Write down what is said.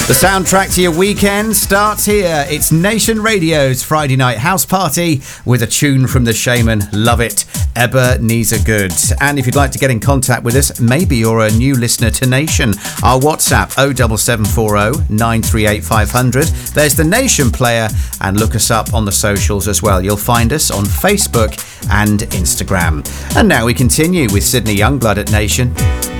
The soundtrack to your weekend starts here. It's Nation Radio's Friday night house party with a tune from the Shaman. Love it. Ebenezer Good. And if you'd like to get in contact with us, maybe you're a new listener to Nation, our WhatsApp 07740 938 500. There's the Nation player, and look us up on the socials as well. You'll find us on Facebook and Instagram. And now we continue with Sydney Youngblood at Nation.